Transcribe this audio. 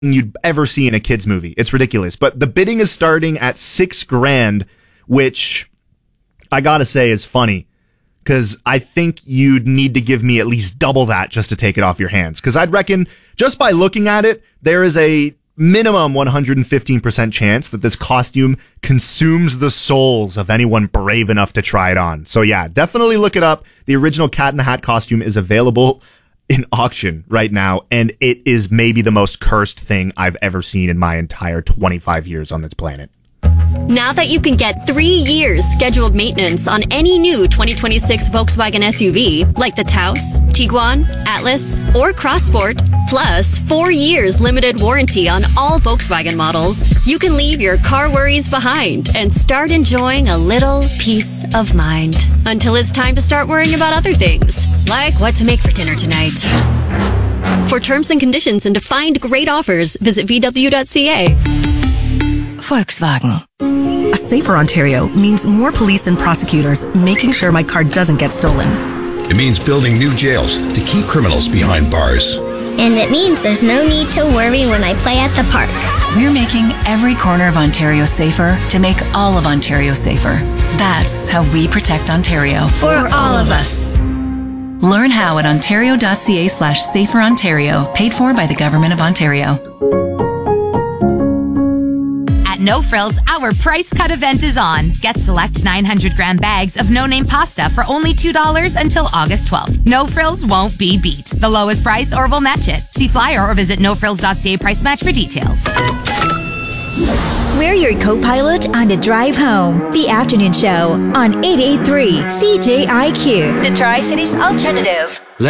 you'd ever see in a kid's movie. It's ridiculous. But the bidding is starting at $6,000, which I gotta say is funny, because I think you'd need to give me at least double that just to take it off your hands. Because I'd reckon, just by looking at it, there is a minimum 115% chance that this costume consumes the souls of anyone brave enough to try it on. So yeah, definitely look it up. The original Cat in the Hat costume is available in auction right now, and it is maybe the most cursed thing I've ever seen in my entire 25 years on this planet. Now that you can get 3 years scheduled maintenance on any new 2026 Volkswagen SUV, like the Taos, Tiguan, Atlas, or Crossport, plus 4 years limited warranty on all Volkswagen models, you can leave your car worries behind and start enjoying a little peace of mind. Until it's time to start worrying about other things, like what to make for dinner tonight. For terms and conditions and to find great offers, visit VW.ca. Volkswagen. A safer Ontario means more police and prosecutors making sure my car doesn't get stolen. It means building new jails to keep criminals behind bars. And it means there's no need to worry when I play at the park. We're making every corner of Ontario safer to make all of Ontario safer. That's how we protect Ontario. For all of us. Learn how at ontario.ca/saferontario, paid for by the Government of Ontario. No Frills, our price cut event is on. Get select 900-gram bags of no-name pasta for only $2 until August 12th. No Frills won't be beat. The lowest price or we'll match it. See flyer or visit nofrills.ca price match for details. We're your co-pilot on the drive home. The afternoon show on 883 CJIQ, the Tri-Cities Alternative.